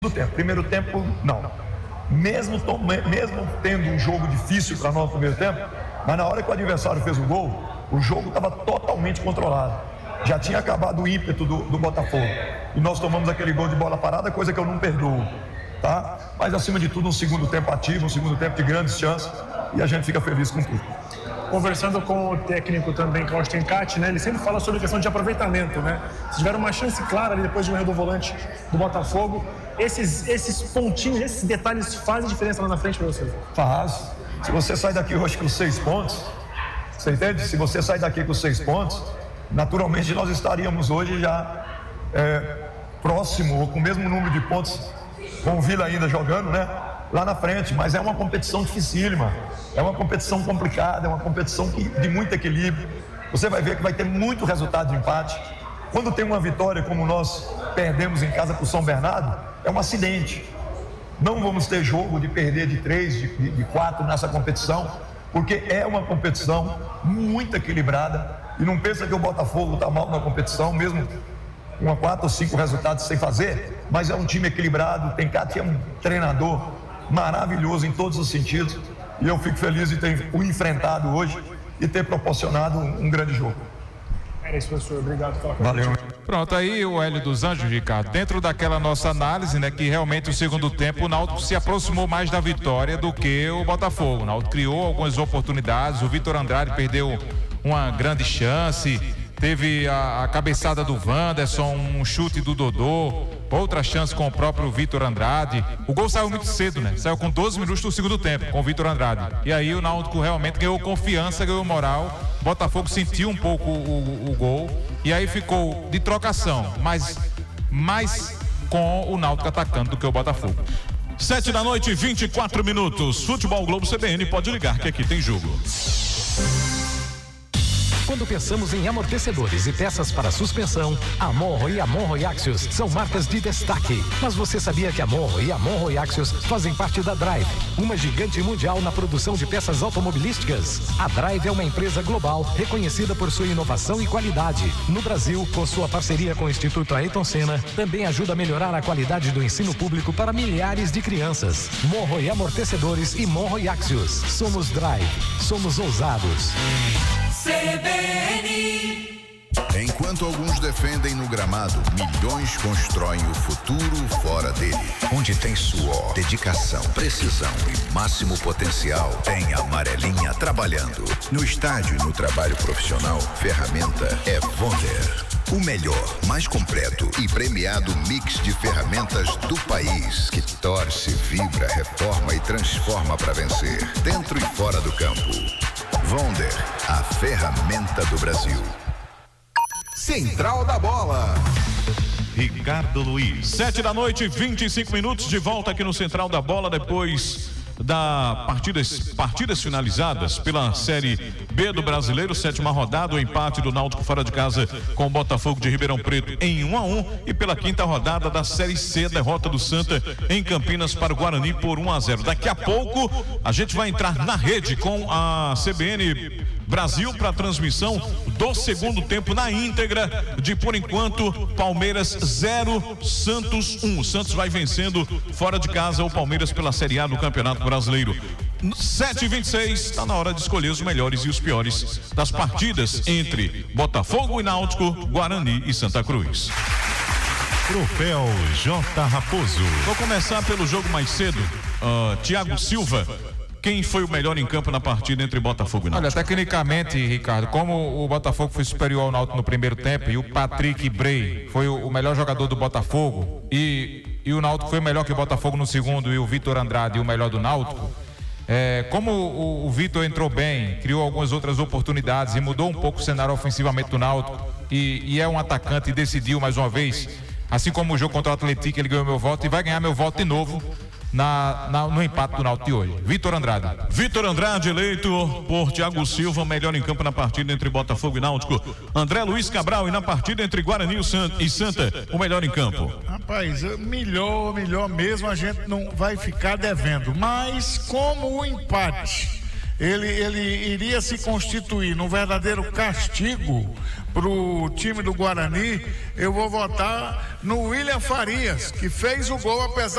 tempo. Primeiro tempo, não. Mesmo tendo um jogo difícil para nós no primeiro tempo, mas na hora que o adversário fez o gol, o jogo estava totalmente controlado. Já tinha acabado o ímpeto do Botafogo. E nós tomamos aquele gol de bola parada, coisa que eu não perdoo. Tá? Mas acima de tudo, um segundo tempo ativo, um segundo tempo de grandes chances, e a gente fica feliz com tudo. Conversando com o técnico também, Cláudio Tencati, né? Ele sempre fala sobre a questão de aproveitamento, né? Se tiver uma chance clara ali depois de um erro do volante do Botafogo, esses pontinhos, esses detalhes fazem diferença lá na frente para você? Faz. Se você sai daqui hoje com 6 pontos, você entende? Se você sai daqui com 6 pontos, naturalmente nós estaríamos hoje já próximo, ou com o mesmo número de pontos, com o Vila ainda jogando, né? Lá na frente, mas é uma competição dificílima, é uma competição complicada, é uma competição de muito equilíbrio. Você vai ver que vai ter muito resultado de empate. Quando tem uma vitória como nós perdemos em casa para o São Bernardo, é um acidente. Não vamos ter jogo de perder de 3, de 4 nessa competição, porque é uma competição muito equilibrada. E não pensa que o Botafogo está mal na competição, mesmo com 4 ou 5 resultados sem fazer, mas é um time equilibrado. Tencati é um treinador maravilhoso em todos os sentidos, e eu fico feliz de ter o enfrentado hoje e ter proporcionado um grande jogo. É isso, professor. Obrigado pela Valeu. Pronto, aí o Hélio dos Anjos, Ricardo, dentro daquela nossa análise, né, que realmente o segundo tempo o Náutico se aproximou mais da vitória do que o Botafogo. O Náutico criou algumas oportunidades, o Vitor Andrade perdeu uma grande chance, teve a cabeçada do Wanderson, um chute do Dodô, outra chance com o próprio Vitor Andrade. O gol saiu muito cedo, né? Saiu com 12 minutos do segundo tempo, com o Vitor Andrade. E aí o Náutico realmente ganhou confiança, ganhou moral. O Botafogo sentiu um pouco o gol. E aí ficou de trocação, mas mais com o Náutico atacando do que o Botafogo. 7 da noite, 24 minutos. Futebol Globo CBN, pode ligar que aqui tem jogo. Quando pensamos em amortecedores e peças para suspensão, a Monro e a Monro Axios são marcas de destaque. Mas você sabia que a Monro e a Monro Axios fazem parte da Drive, uma gigante mundial na produção de peças automobilísticas? A Drive é uma empresa global reconhecida por sua inovação e qualidade. No Brasil, com sua parceria com o Instituto Ayrton Senna, também ajuda a melhorar a qualidade do ensino público para milhares de crianças. Monro e Amortecedores e Monro Axios. Somos Drive. Somos ousados. CBN. Enquanto alguns defendem no gramado, milhões constroem o futuro fora dele. Onde tem suor, dedicação, precisão e máximo potencial, tem a Amarelinha trabalhando. No estádio e no trabalho profissional, ferramenta é Wonder. O melhor, mais completo e premiado mix de ferramentas do país, que torce, vibra, reforma e transforma para vencer, dentro e fora do campo. Wonder, a ferramenta do Brasil. Central da Bola. Ricardo Luiz. 7 da noite, 25 minutos, de volta aqui no Central da Bola, depois da partidas finalizadas pela Série B do Brasileiro, 7ª rodada, o empate do Náutico fora de casa com o Botafogo de Ribeirão Preto em 1-1, e pela 5ª rodada da Série C, derrota do Santa em Campinas para o Guarani por 1-0. Daqui a pouco a gente vai entrar na rede com a CBN Brasil para a transmissão do segundo tempo na íntegra de, por enquanto, Palmeiras 0, Santos 1. O Santos vai vencendo fora de casa o Palmeiras pela Série A do Campeonato Brasileiro. 7h26, está na hora de escolher os melhores e os piores das partidas entre Botafogo e Náutico, Guarani e Santa Cruz. Troféu J. Raposo. Vou começar pelo jogo mais cedo. Thiago Silva. Quem foi o melhor em campo na partida entre Botafogo e Náutico? Olha, tecnicamente, Ricardo, como o Botafogo foi superior ao Náutico no primeiro tempo e o Patrick Bray foi o melhor jogador do Botafogo e o Náutico foi melhor que o Botafogo no segundo e o Vitor Andrade o melhor do Náutico, como o Vitor entrou bem, criou algumas outras oportunidades e mudou um pouco o cenário ofensivamente do Náutico e é um atacante e decidiu mais uma vez, assim como o jogo contra o Atlético, ele ganhou meu voto e vai ganhar meu voto de novo no empate do Náutico de hoje. Vitor Andrade. Vitor Andrade, eleito por Thiago Silva, melhor em campo na partida entre Botafogo e Náutico. André Luiz Cabral, e na partida entre Guarani e Santa, o melhor em campo. Rapaz, melhor mesmo, a gente não vai ficar devendo, mas como o empate ele iria se constituir num verdadeiro castigo, pro time do Guarani, eu vou votar no William Farias, que fez o gol apesar